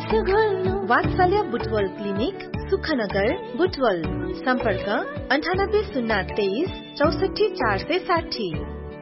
वात्सल्य बुटवल क्लिनिक, सुखनगर, बुटवल। सम्पर्क 9803 64 460।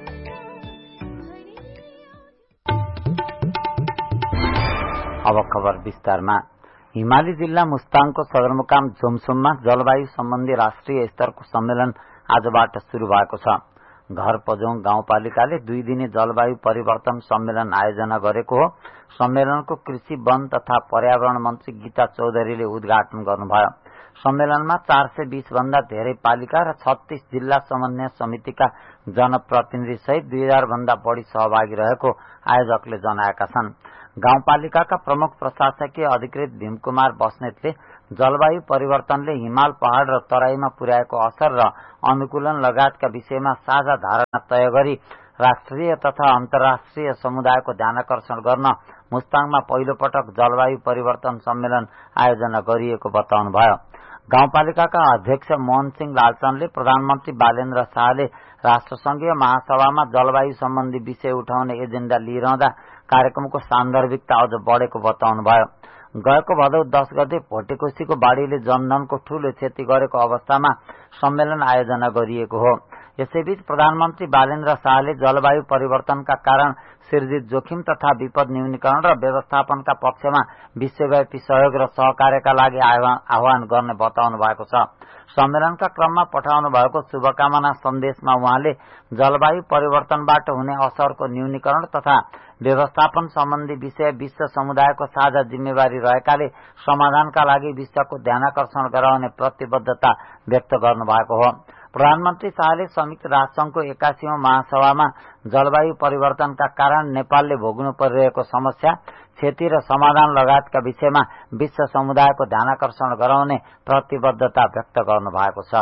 अब खबर विस्तारमा। हिमाली जिल्ला मुस्ताङको सदरमुकाम झुमसुममा जलवायु सम्बन्धी राष्ट्रिय स्तरको सम्मेलन आजबाट शुरू भएको छ। घर पजौं गाउँपालिकाले 2 दिने जलवायु परिवर्तन सम्मेलन आयोजना गरेको हो। सम्मेलनको कृषि, वन तथा पर्यावरण मन्त्री गीता चौधरीले उद्घाटन गर्नुभयो। सम्मेलनमा 420 भन्दा धेरै पालिका र 36 जिल्ला समन्वय समितिका जनप्रतिनिधि सहित 2000 भन्दा बढ़ी सहभागी रहेको आयोजकले जनाएका छन्। गाउँपालिकाका प्रमुख प्रशासकीय अधिकृत भीमकुमार बस्नेतले जलवायु परिवर्तनले हिमाल, पहाड़ र तराईमा पुर्याएको असर र अनुकूलन लगायतका विषयमा साझा धारणा तय गरी राष्ट्रिय तथा अन्तर्राष्ट्रिय समुदायको ध्यानकर्षण गर्न मुस्ताङमा पहिलो पटक जलवायु परिवर्तन सम्मेलन आयोजना गरिएको बताउनुभयो। गाउँपालिकाका अध्यक्ष मोहन सिंह लालचन्दले प्रधानमन्त्री बालेन्द्र शाहले राष्ट्रसंघीय महासभामा जलवायु सम्बन्धी विषय उठाउने एजेण्डा लिइरहँदा कार्यक्रमको सान्दर्भिकता अझ बढेको बताउनुभयो। गएको भदौ 10 गते भोटेकोसीको बाढ़ीले जनधनको ठूलो क्षति गरेको अवस्थामा सम्मेलन आयोजना गरिएको हो। यसैबीच प्रधानमन्त्री बालेन्द्र शाहले जलवायु परिवर्तनका कारण सिर्जित जोखिम तथा विपद न्यूनीकरण र व्यवस्थापनका पक्षमा विश्वव्यापी सहयोग र सहकार्यका लागि आह्वान गर्ने बताउनु भएको छ। सम्मेलनका क्रममा पठाउनु भएको शुभकामना सन्देशमा उहाँले जलवायु परिवर्तनबाट हुने असरको न्यूनीकरण तथा व्यवस्थापन सम्बन्धी विषय विश्व समुदायको साझा जिम्मेवारी रहेकाले समाधानका लागि विश्वको ध्यानकर्षण गराउने प्रतिबद्धता व्यक्त गर्नुभएको हो। प्रधानमन्त्री शाहले संयुक्त राष्ट्रसंघको 81औं महासभामा जलवायु परिवर्तनका कारण नेपालले भोग्नु परिरहेको समस्या, क्षति र समाधान लगायतका विषयमा विश्व समुदायको ध्यानकर्षण गराउने प्रतिबद्धता व्यक्त गर्नुभएको छ।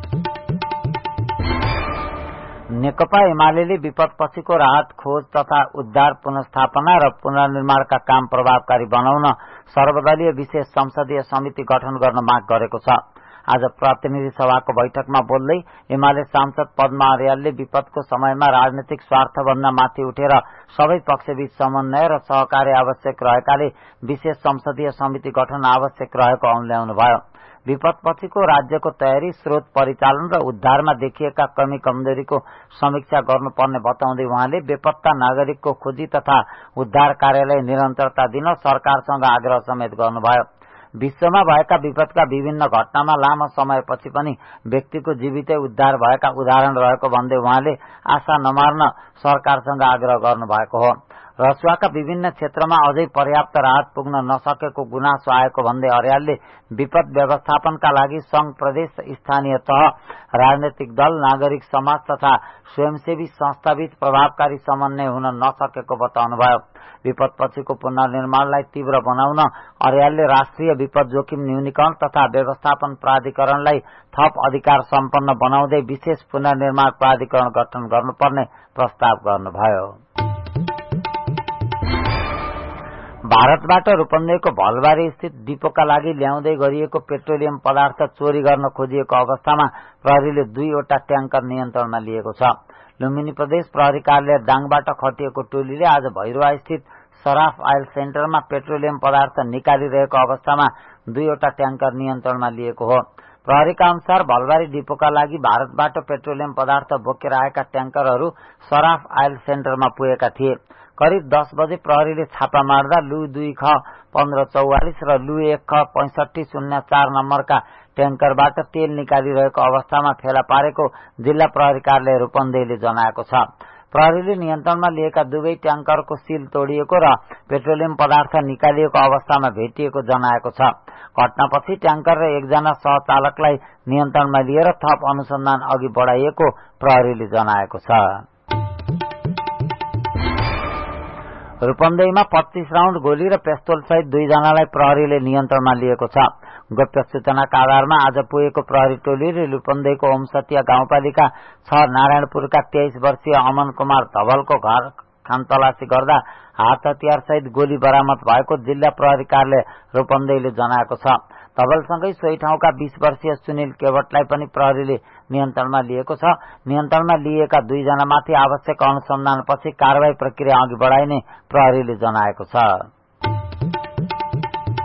नेकपा एमालेले विपदपछिको राहत खोज तथा उद्धार, पुनर्स्थापना र पुनर्निर्माणका काम प्रभावकारी बनाउन सर्वदलीय विशेष संसदीय समिति गठन गर्न माग गरेको छ। आज प्रतिनिधि सभाको बैठकमा बोल्दै एमाले सांसद पद्मा अर्यालले विपदको समयमा राजनीतिक स्वार्थभन्दा माथि उठेर सबै पक्षबीच समन्वय र सहकार्य आवश्यक रहेकाले विशेष संसदीय समिति गठन आवश्यक रहेको औँल्याउनुभयो। विपदपछिको राज्यको तयारी, स्रोत परिचालन र उद्धारमा देखिएका कमी कमजोरीको समीक्षा गर्नुपर्ने बताउँदै उहाँले बेपत्ता नागरिकको खोजी तथा उद्धार कार्यलाई निरन्तरता दिन सरकारसँग आग्रह समेत गर्नुभयो। विश्वमा भएका विपदका विभिन्न घटनामा लामो समयपछि पनि व्यक्तिको जीवितै उद्धार भएका उदाहरण रहेको भन्दै उहाँले आशा नमार्न सरकारसँग आग्रह गर्नुभएको हो। रसुवाका विभिन्न क्षेत्रमा अझै पर्याप्त राहत पुग्न नसकेको गुनासो आएको भन्दै अर्यालले विपद व्यवस्थापनका लागि संघ, प्रदेश, स्थानीय तह, राजनैतिक दल, नागरिक समाज तथा स्वयंसेवी संस्थाबीच प्रभावकारी समन्वय हुन नसकेको बताउनुभयो। विपदपछिको पुनर्निर्माणलाई तीव्र बनाउन अर्यालले राष्ट्रिय विपद जोखिम न्यूनीकरण तथा व्यवस्थापन प्राधिकरणलाई थप अधिकार सम्पन्न बनाउँदै विशेष पुनर्निर्माण प्राधिकरण गठन गर्नुपर्ने प्रस्ताव गर्नुभयो। भारतबाट रूपन्देहीको भलबारी स्थित डिपोका लागि ल्याउँदै गरिएको पेट्रोलियम पदार्थ चोरी गर्न खोजिएको अवस्थामा प्रहरीले 2वटा ट्याङ्कर नियन्त्रणमा लिएको छ। लुम्बिनी प्रदेश प्रहरी कार्यालय दाङबाट खटिएको टोलीले आज भैरुवा स्थित सराफ आयल सेन्टरमा पेट्रोलियम पदार्थ निकालिरहेको अवस्थामा 2वटा ट्याङ्कर नियन्त्रणमा लिएको हो। प्रहरीका अनुसार भलबारी डिपोका लागि भारतबाट पेट्रोलियम पदार्थ बोकेर आएका ट्याङ्करहरू सराफ आयल सेन्टरमा पुगेका थिए। करिब 10 बजे प्रहरीले छापा मार्दा लु 2 ख 1544 र लु 1 ख 6504 नम्बरका ट्याङ्करबाट तेल निकालिरहेको अवस्थामा फेला पारेको जिल्ला प्रहरी कार्यालय रूपन्देहीले जनाएको छ। प्रहरीले नियन्त्रणमा लिएका दुवै ट्याङ्करको सील तोडिएको र पेट्रोलियम पदार्थ निकालिएको अवस्थामा भेटिएको जनाएको छ। घटनापछि ट्याङ्कर र एकजना सहचालकलाई नियन्त्रणमा लिएर थप अनुसन्धान अघि बढाइएको प्रहरीले जनाएको छ। रूपन्देहीमा 25 राउण्ड गोली र पिस्तोल सहित 2 जनालाई प्रहरीले नियन्त्रणमा लिएको छ। गुप्त सूचनाका आधारमा आज पुगेको प्रहरी टोलीले रूपन्देहीको ओमसतिया गाउँपालिका 6 नारायणपुरका 23 वर्षीय अमन कुमार धवलको घर खानतलासी गर्दा हात हतियार सहित गोली बरामद भएको जिल्ला प्रहरी कार्यालय रूपन्देहीले जनाएको छ। धवलसँगै सोही ठाउँका 20 वर्षीय सुनिल केवटलाई पनि प्रहरीले नियन्त्रणमा लिएको छ। नियन्त्रणमा लिएका 2 जनामाथि आवश्यक अनुसन्धानपछि कारबाही प्रक्रिया अघि बढाइने प्रहरीले जनाएको छ।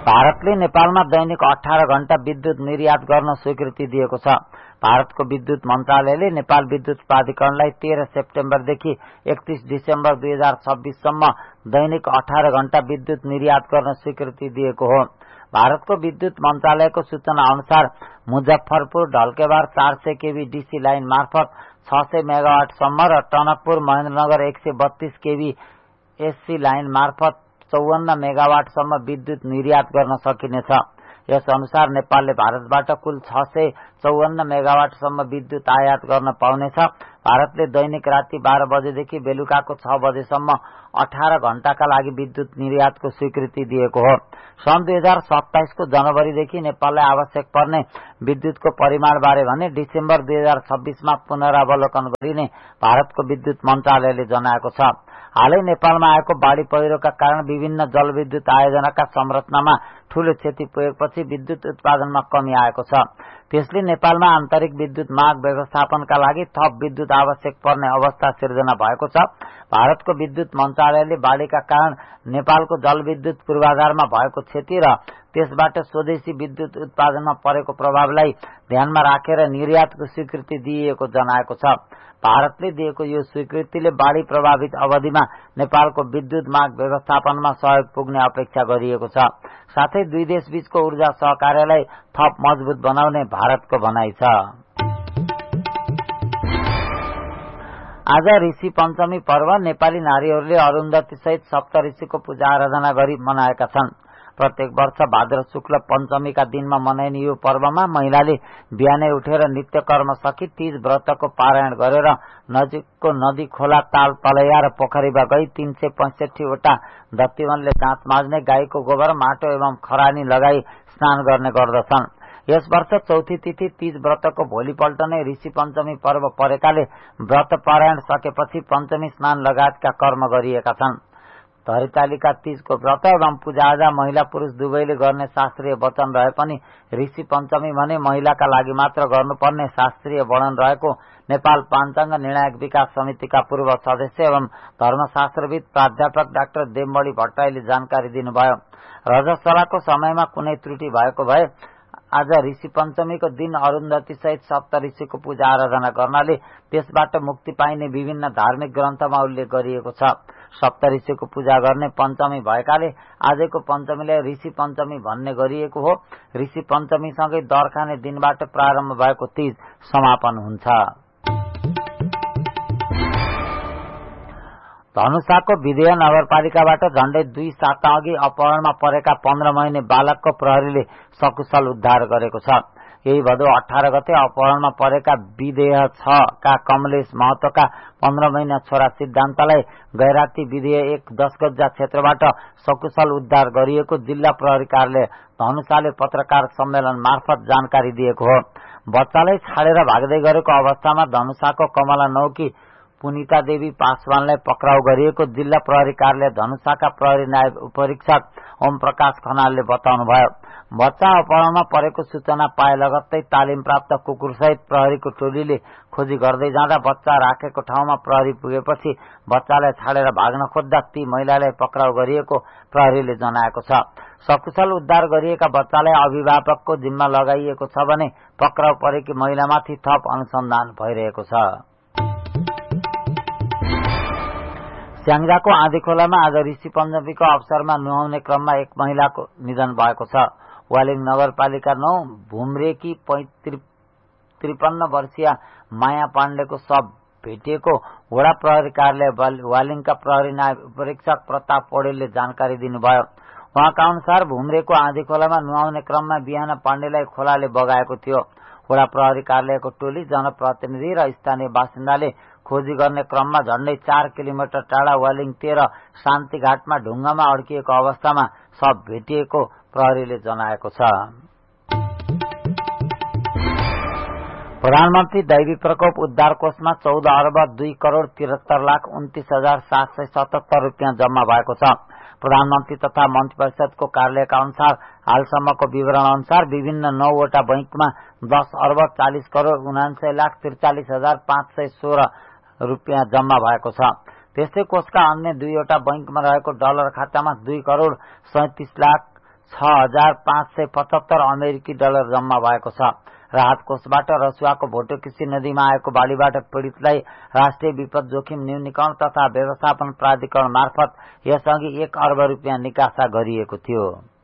भारतले नेपालमा दैनिक 18 घण्टा विद्युत निर्यात गर्न स्वीकृति दिएको छ। भारतको विद्युत मन्त्रालयले नेपाल विद्युत प्राधिकरणलाई 13 सेप्टेम्बरदेखि 31 डिसेम्बर 2026 सम्म दैनिक 18 घण्टा विद्युत निर्यात गर्न स्वीकृति दिएको हो। भारतको विद्युत मन्त्रालयको सूचना अनुसार मुजफ्फरपुर ढल्केबार 400 केभी डीसी लाइन मार्फत 600 मेगावाट सम्म र टनकपुर महेन्द्रनगर 132 केभी एससी लाइन मार्फत 54 मेगावाट सम्म विद्युत निर्यात गर्न सकिनेछ। यस अनुसार नेपालले भारतबाट कुल 654 मेगावाट सम्म विद्युत आयात गर्न पाउनेछ। भारतले दैनिक राति 12 बजेदेखि बेलुकाको 6 बजेसम्म 18 घण्टाका लागि विद्युत निर्यातको स्वीकृति दिएको हो। सन् 2027 को जनवरीदेखि नेपाललाई आवश्यक पर्ने विद्युतको परिमाणबारे भने डिसेम्बर 2026 मा पुनरावलोकन गरिने भारतको विद्युत मन्त्रालयले जनाएको छ। हालै नेपालमा आएको बाढ़ी पहिरोका कारण विभिन्न जलविद्युत आयोजनाका संरचनामा ठूलो क्षति पुगेपछि विद्युत उत्पादनमा कमी आएको छ। त्यसले नेपालमा आन्तरिक विद्युत माग व्यवस्थापनका लागि थप विद्युत आवश्यक पर्ने अवस्था सिर्जना भएको छ। भारतको विद्युत मन्त्रालयले बाढ़ीका कारण नेपालको जलविद्युत पूर्वाधारमा भएको क्षति र त्यसबाट स्वदेशी विद्युत उत्पादनमा परेको प्रभावलाई ध्यानमा राखेर निर्यातको स्वीकृति दिएको जनाएको छ। भारतले दिएको यो स्वीकृतिले बाढ़ी प्रभावित अवधिमा नेपालको विद्युत माग व्यवस्थापनमा सहयोग पुग्ने अपेक्षा गरिएको छ। साथै दुई देशबीचको ऊर्जा सहकार्यलाई थप मजबुत बनाउने भारतको भनाइ छ। आज ऋषि पञ्चमी पर्व नेपाली नारीहरूले अरुन्धती सहित सप्तऋषिको पूजा आराधना गरी मनाएका छन्। प्रत्येक वर्ष भाद्र शुक्ल पञ्चमीका दिनमा मनाइने यो पर्वमा महिलाले बिहानै उठेर नित्य कर्म सकी तीज व्रतको पारायण गरेर नजिकको नदी खोला ताल तलैया र पोखरीमा गई 365 वटा दत्तीवनले दाँत माझ्ने गाईको गोबर माटो एवं खरानी लगाई स्नान गर्ने गर्दछन्। यस वर्ष चौथी तिथि तीज व्रतको भोलिपल्ट नै ऋषि पञ्चमी पर्व परेकाले व्रत पारायण सकेपछि पञ्चमी स्नान लगायतका कर्म गरिएका छन्। हरितालिका तीजको व्रत एवं पूजाआजा महिला पुरुष दुवैले गर्ने शास्त्रीय वचन रहे पनि ऋषि पञ्चमी भने महिलाका लागि मात्र गर्नुपर्ने शास्त्रीय वर्णन रहेको नेपाल पाञ्चाङ्ग निर्णायक विकास समितिका पूर्व सदस्य एवं धर्मशास्त्रविद प्राध्यापक डाक्टर देवमणि भट्टराईले जानकारी दिनुभयो। रजस्वलाको समयमा कुनै त्रुटि भएको भए आज ऋषि पञ्चमीको दिन अरुन्धती सहित सप्तऋषिको पूजा आराधना गर्नाले त्यसबाट मुक्ति पाइने विभिन्न धार्मिक ग्रन्थमा उल्लेख गरिएको छ। सप्तऋषिको पूजा गर्ने पञ्चमी भएकाले आजको पञ्चमीलाई ऋषि पञ्चमी भन्ने गरिएको हो। ऋषि पञ्चमीसँगै दर खाने दिनबाट प्रारम्भ भएको तीज समापन हुन्छ। धनुषाको विदेय नगरपालिकाबाट झण्डै 2 साता अघि अपहरणमा परेका 15 महिने बालकको प्रहरीले सकुशल उद्धार गरेको छ। यही भदौ 18 गते अपहरणमा परेका विदेय 6 का कमलेश महतोका 15 महिना छोरा सिद्धान्तलाई गैराती विदेय 1 10 गज्जा क्षेत्रबाट सकुशल उद्धार गरिएको जिल्ला प्रहरी कार्यालय धनुषाले पत्रकार सम्मेलन मार्फत जानकारी दिएको हो। बच्चालाई छाडेर भाग्दै गरेको अवस्थामा धनुषाको कमला नौकी पुनिता देवी पासवानलाई पक्राउ गरिएको जिल्ला प्रहरी कार्यालय धनुषाका प्रहरी नायब उपरीक्षक ओम प्रकाश खनालले बताउनुभयो। बच्चा अपहरणमा परेको सूचना पाए लगत्तै तालिम प्राप्त कुकुरसहित प्रहरीको टोलीले खोजी गर्दै जाँदा बच्चा राखेको ठाउँमा प्रहरी पुगेपछि बच्चालाई छाडेर भाग्न खोज्दा ती महिलालाई पक्राउ गरिएको प्रहरीले जनाएको छ। सकुशल उद्धार गरिएका बच्चालाई अभिभावकको जिम्मा लगाइएको छ भने पक्राउ परेकी महिलामाथि थप अनुसन्धान भइरहेको छ। स्याङ्जाको आँधीखोलामा आज ऋषि पञ्चमीको अवसरमा नुहाउने क्रममा एक महिलाको निधन भएको छ। वालिङ नगरपालिका 9 भुम्रेकी 53 वर्षीय माया पाण्डेको शव भेटिएको वडा प्रहरी कार्यालय वालिङका प्रहरी नायब उपरीक्षक प्रताप पौडेलले जानकारी दिनुभयो। उहाँका अनुसार भुम्रेको आँधीखोलामा नुहाउने क्रममा बिहान पाण्डेलाई खोलाले बगाएको थियो। वडा प्रहरी कार्यालयको टोली जनप्रतिनिधि र स्थानीय बासिन्दाले खोजी गर्ने क्रममा झण्डै 4 किलोमिटर टाढा वालिङ 13 शान्तिघाटमा ढुङ्गामा अड्किएको अवस्थामा शव भेटिएको प्रहरीले जनाएको छ। प्रधानमन्त्री दैवी प्रकोप उद्धार कोषमा 14 अर्ब 2 करोड़ 73 लाख 29,777 रुपियाँ जम्मा भएको छ। प्रधानमन्त्री तथा मन्त्री परिषदको कार्यालयका अनुसार हालसम्मको विवरण अनुसार विभिन्न 9 वटा बैंकमा 10 अर्ब 40 करोड़ 79 लाख 43,516 रुपियाँ जम्मा भएको छ। त्यस्तै कोषका अन्य 2 वटा बैंकमा रहेको डलर खातामा 2 करोड़ 37 लाख $6,575 अमेरिकी डलर जम्मा भएको छ। राहत कोषबाट रसुवाको भोटोकिसी नदीमा आएको बाढीबाट पीड़ितलाई राष्ट्रिय विपद जोखिम न्यूनीकरण तथा व्यवस्थापन प्राधिकरण मार्फत यसअघि 1 अर्ब रुपियाँ निकासा गरिएको थियो।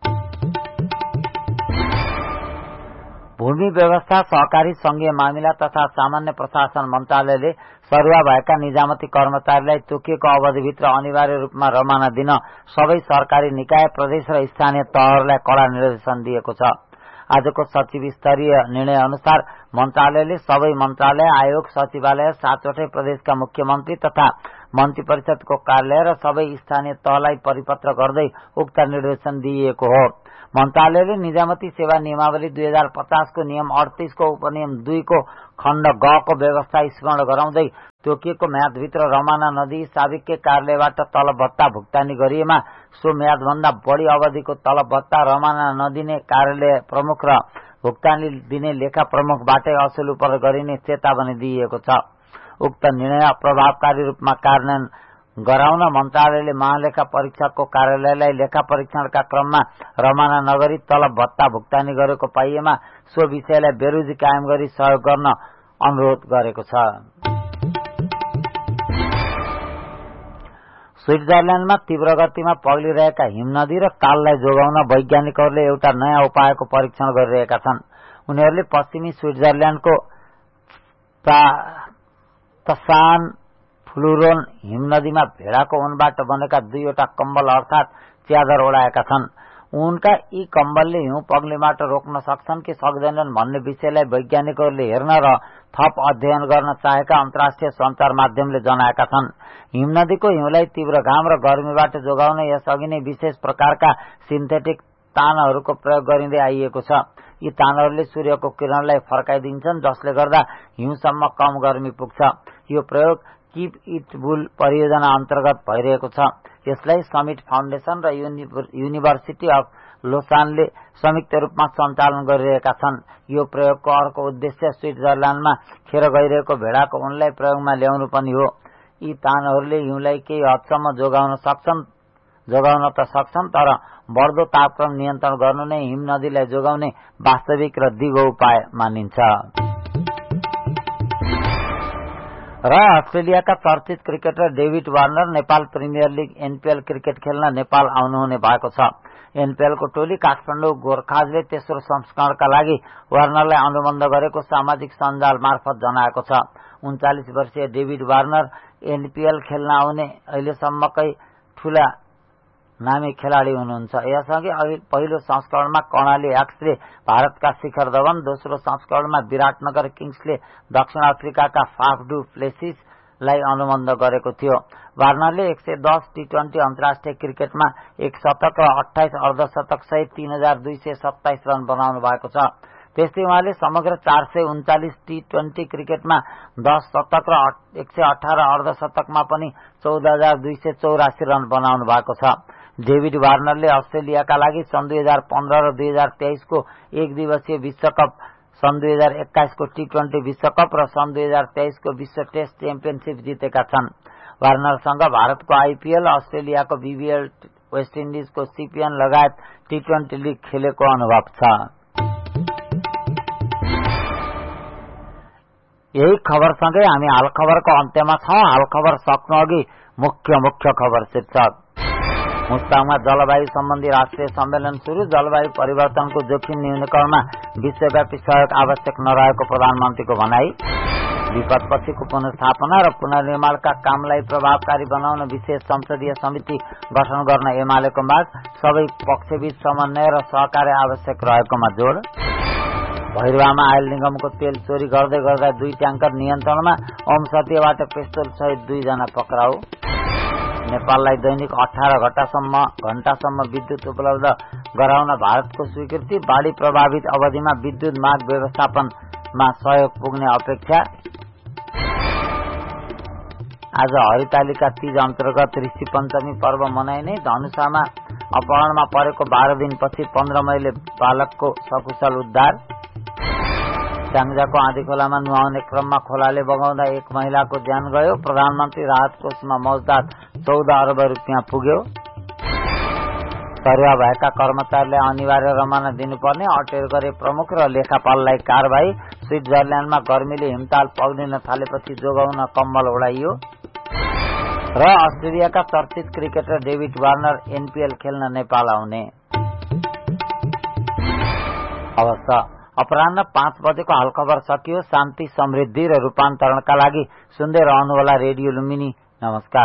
भूमि व्यवस्था, सहकारी संघीय मामिला तथा सामान्य प्रशासन मन्त्रालयले सरुवा भएका निजामती कर्मचारीलाई तोकिएको अवधिभित्र अनिवार्य रूपमा रमाना दिन सबै सरकारी निकाय, प्रदेश र स्थानीय तहहरूलाई कड़ा निर्देशन दिएको छ। आजको सचिव स्तरीय निर्णय अनुसार मन्त्रालयले सबै मन्त्रालय, आयोग, सचिवालय, 7वटै प्रदेशका मुख्यमन्त्री तथा मन्त्री परिषदको कार्यालय र सबै स्थानीय तहलाई परिपत्र गर्दै उक्त निर्देशन दिइएको हो। मन्त्रालयले निजामती सेवा नियमावली 2050 को नियम 38 को उपनियम 2 को खण्ड ग को व्यवस्था स्मरण गराउँदै तोकिएको म्यादभित्र रमाना नदी साविककै कार्यालयबाट तलब भत्ता भुक्तानी गरिएमा सो म्यादभन्दा बढ़ी अवधिको तलब भत्ता रमाना नदिने कार्यालय प्रमुख र भुक्तानी दिने लेखा प्रमुखबाटै असुल उपर गरिने चेतावनी दिइएको छ। उक्त निर्णय प्रभावकारी रूपमा कार्यान्वयन गराउन मन्त्रालयले महालेखा परीक्षकको कार्यालयलाई लेखा परीक्षणका क्रममा रमाना नगरी तलब भत्ता भुक्तानी गरेको पाइएमा सो विषयलाई बेरुजी कायम गरी सहयोग गर्न अनुरोध गरेको छ। स्विट्जरल्याण्डमा तीव्र गतिमा पग्लिरहेका हिमनदी र ताललाई जोगाउन वैज्ञानिकहरूले एउटा नयाँ उपायको परीक्षण गरिरहेका छन्। उनीहरूले पश्चिमी स्विट्जरल्याण्डको तसान फ्लुरोन हिमनदीमा भेडाको ऊनबाट बनेका 2वटा कम्बल अर्थात च्यादर ओढाएका छन्। उनका यी कम्बलले हिउँ पग्लिबाट रोक्न सक्छन् कि सक्दैनन् भन्ने विषयलाई वैज्ञानिकहरूले हेर्न र थप अध्ययन गर्न चाहेका अन्तर्राष्ट्रिय सञ्चार माध्यमले जनाएका छन्। हिमनदीको हिउँलाई तीव्र घाम र गर्मीबाट जोगाउन यसअघि नै विशेष प्रकारका सिन्थेटिक तानहरूको प्रयोग गरिँदै आइएको छ। यी तानहरूले सूर्यको किरणलाई फर्काइदिन्छन्, जसले गर्दा हिउँसम्म कम गर्मी पुग्छ। यो प्रयोग कीप इट बुल परियोजना अन्तर्गत भइरहेको छ। यसलाई समिट फाउन्डेशन र युनिभर्सिटी अफ लोसानले संयुक्त रूपमा सञ्चालन गरिरहेका छन्। यो प्रयोगको अर्को उद्देश्य स्विट्जरल्याण्डमा खेर गइरहेको भेडाको ऊनलाई प्रयोगमा ल्याउनु पनि हो। यी तानहरूले हिउँलाई केही हदसम्म जोगाउन त सक्छन्, तर बढ्दो तापक्रम नियन्त्रण गर्नु नै हिम नदीलाई जोगाउने वास्तविक र दिगो उपाय मानिन्छ। र अस्ट्रेलियाका चर्चित cricketer David Warner Nepal premier league NPL cricket खेल्न नेपाल आउनुहुने भएको छ। एनपीएलको टोली काठमाडौँ गोर्खाजले तेस्रो संस्करणका लागि वार्नरलाई अनुबन्ध गरेको सामाजिक सञ्जाल मार्फत जनाएको छ। 39 वर्षीय डेभिड वार्नर एनपीएल खेल्न आउने अहिलेसम्मकै ठूला नामी खेलाडी हुनुहुन्छ। यसअघि पहिलो संस्करणमा कर्णाली एक्सले भारतका शिखर धवन, दोस्रो संस्करणमा विराटनगर किङ्सले दक्षिण अफ्रिकाका फाफ डु प्लेसिसलाई अनुबन्ध गरेको थियो। वार्नरले 110 टी20 अन्तर्राष्ट्रिय क्रिकेटमा 1 शतक र 28 अर्धशतक सहित 3227 रन बनाउनु भएको छ। त्यस्तै उहाँले समग्र 439 टी20 क्रिकेटमा 10 शतक र 118 अर्धशतकमा पनि 14284 रन बनाउनु भएको छ। डेभिड वार्नरले अस्ट्रेलियाका लागि सन् 2015 र 2023 को एक दिवसीय विश्वकप, सन् 2021 को टी20 विश्वकप र सन् 2023 को विश्व टेस्ट च्याम्पियनशिप जितेका छन्। वार्नरसँग भारतको आईपीएल, अस्ट्रेलियाको बीबीएल, वेस्ट इन्डिजको सीपीएन लगायत टी20 लीग खेलेको अनुभव छ। यही खबरसँगै हामी हाल खबरको अन्त्यमा छौं। हाल खबर सक्नु अघि मुख्य खबर शीर्षक। मुस्ताङमा जलवायु सम्बन्धी राष्ट्रिय सम्मेलन सुरु। जलवायु परिवर्तनको जोखिम न्यूनीकरणमा विश्वव्यापी सहयोग आवश्यक नरहेको प्रधानमन्त्रीको भनाई। विपदपछिको पुनर्स्थापना र पुनर्निर्माणका कामलाई प्रभावकारी बनाउन विशेष संसदीय समिति गठन गर्न एमालेको माग। सबै पक्षबीच समन्वय र सहकार्य आवश्यक रहेकोमा जोड। भैरवामा आयल निगमको तेल चोरी गर्दै गर्दा 2 ट्याङ्कर नियन्त्रणमा। ओमसतीयबाट पिस्तोल सहित 2 जना पक्राउ। नेपाललाई दैनिक 18 घण्टासम्म विद्युत उपलब्ध गराउन भारतको स्वीकृति। बाढी प्रभावित अवधिमा विद्युत माग व्यवस्थापनमा सहयोग पुग्ने अपेक्षा। आज हरितालिका तीज अन्तर्गत ऋषि पञ्चमी पर्व मनाइने। धनुषामा अपहरणमा परेको 12 दिनपछि 15 मईले बालकको सकुशल उद्धार। स्याङ्जाको आँधीखोलामा नुहाउने क्रममा खोलाले बगाउँदा 1 महिलाको ज्यान गयो। प्रधानमन्त्री राहत कोषमा मौजदात 14 अर्ब रुपियाँ पुग्यो। सरुवा भएका कर्मचारीलाई अनिवार्य रमाना दिनुपर्ने अटेर गरे प्रमुख र लेखापाललाई कारबाही। स्विट्जरल्याण्डमा गर्मीले हिमताल पग्लिन थालेपछि जोगाउन कम्बल उडाइयो। र अस्ट्रेलियाका चर्चित क्रिकेटर डेभिड वार्नर एनपीएल खेल्न नेपाल आउने। अवश्य अपराह्न 5 बजेको हाल खबर सकियो। शान्ति, समृद्धि र रूपान्तरणका लागि सुन्दै रहनुहोला रेडियो लुम्बिनी। नमस्कार।